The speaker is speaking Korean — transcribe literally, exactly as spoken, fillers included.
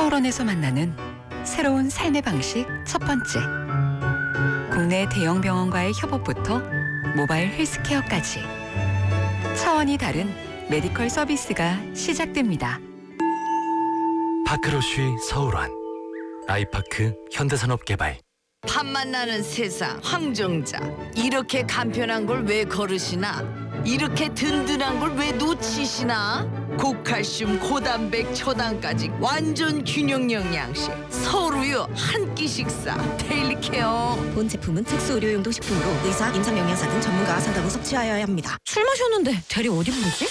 서울원에서 만나는 새로운 삶의 방식 첫 번째. 국내 대형 병원과의 협업부터 모바일 헬스케어까지 차원이 다른 메디컬 서비스가 시작됩니다. 파크로쉬 서울원, 아이파크 현대산업개발. 밥 만나는 세상 황정자, 이렇게 간편한 걸 왜 걸으시나? 이렇게 든든한 걸 왜 놓치시나? 고칼슘, 고단백, 초당까지 완전 균형 영양식 서울우유 한 끼 식사 데일리 케어. 본 제품은 특수 의료용도 식품으로 의사, 임상 영양사 등 전문가가 상담 후 섭취하여야 합니다. 술 마셨는데 대리 어디 부르지?